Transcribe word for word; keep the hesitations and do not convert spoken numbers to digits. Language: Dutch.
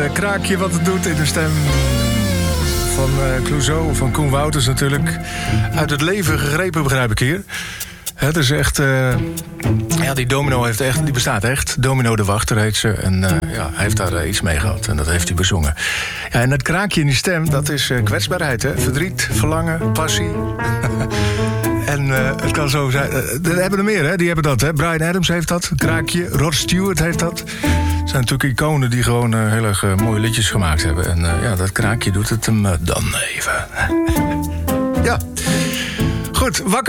uh, kraakje wat het doet in de stem van uh, Clouseau, van Koen Wouters natuurlijk. Uit het leven gegrepen, begrijp ik hier. Het is echt... Uh, ja, die Domino heeft echt, die bestaat echt. Domino de Wachter heet ze. En uh, ja, hij heeft daar uh, iets mee gehad. En dat heeft hij bezongen. Ja, en dat kraakje in die stem, dat is uh, kwetsbaarheid, hè? Verdriet, verlangen, passie. En uh, het kan zo zijn... Uh, er hebben er meer, hè? Die hebben dat, hè? Bryan Adams heeft dat, kraakje. Rod Stewart heeft dat. Het zijn natuurlijk iconen die gewoon uh, heel erg uh, mooie liedjes gemaakt hebben. En uh, ja, dat kraakje doet het hem uh, dan even. Ja. Goed, wakker.